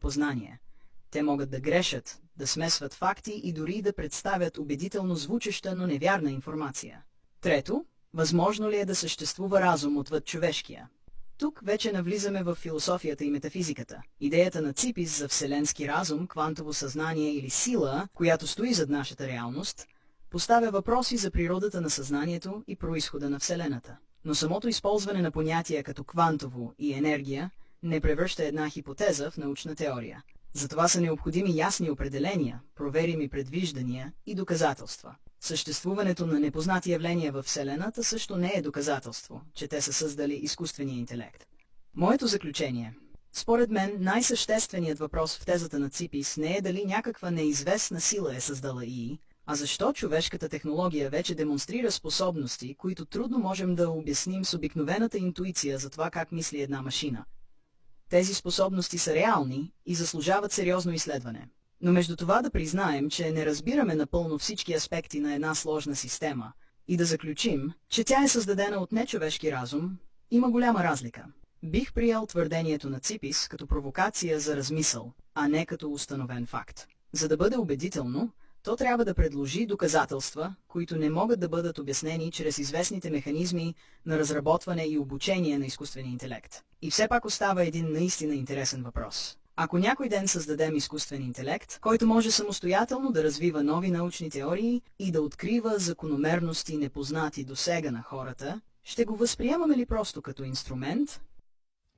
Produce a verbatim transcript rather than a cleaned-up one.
познание. Те могат да грешат, да смесват факти и дори да представят убедително звучеща, но невярна информация. Трето, възможно ли е да съществува разум отвъд човешкия? Тук вече навлизаме в философията и метафизиката. Идеята на Ципис за вселенски разум, квантово съзнание или сила, която стои зад нашата реалност, поставя въпроси за природата на съзнанието и произхода на Вселената. Но самото използване на понятия като квантово и енергия не превръща една хипотеза в научна теория. Затова са необходими ясни определения, проверими предвиждания и доказателства. Съществуването на непознати явления във Вселената също не е доказателство, че те са създали изкуствения интелект. Моето заключение. Според мен най-същественият въпрос в тезата на Ципис не е дали някаква неизвестна сила е създала ИИ, а защо човешката технология вече демонстрира способности, които трудно можем да обясним с обикновената интуиция за това как мисли една машина. Тези способности са реални и заслужават сериозно изследване. Но между това да признаем, че не разбираме напълно всички аспекти на една сложна система и да заключим, че тя е създадена от нечовешки разум, има голяма разлика. Бих приел твърдението на Ципис като провокация за размисъл, а не като установен факт. За да бъде убедително, то трябва да предложи доказателства, които не могат да бъдат обяснени чрез известните механизми на разработване и обучение на изкуствения интелект. И все пак остава един наистина интересен въпрос. Ако някой ден създадем изкуствен интелект, който може самостоятелно да развива нови научни теории и да открива закономерности непознати досега на хората, ще го възприемаме ли просто като инструмент